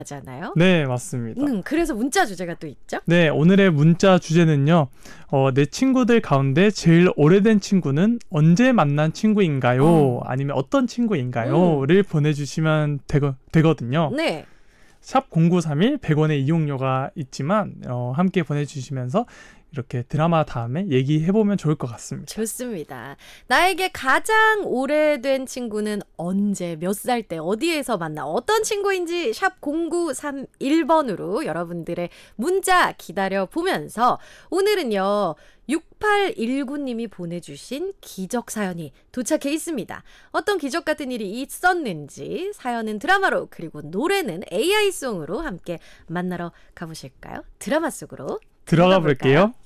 잖아요. 네, 맞습니다. 그래서 문자 주제가 또 있죠? 네, 오늘의 문자 주제는요. 내 친구들 가운데 제일 오래된 친구는 언제 만난 친구인가요? 아니면 어떤 친구인가요?를 보내주시면 되거든요. 네. 샵 0931 100원의 이용료가 있지만 함께 보내주시면서 이렇게 드라마 다음에 얘기해보면 좋을 것 같습니다. 좋습니다. 나에게 가장 오래된 친구는 언제, 몇 살 때, 어디에서 만나, 어떤 친구인지 샵 0931번으로 여러분들의 문자 기다려보면서 오늘은요. 6819님이 보내주신 기적 사연이 도착해 있습니다. 어떤 기적 같은 일이 있었는지 사연은 드라마로 그리고 노래는 AI송으로 함께 만나러 가보실까요? 드라마 속으로 들어가 볼게요.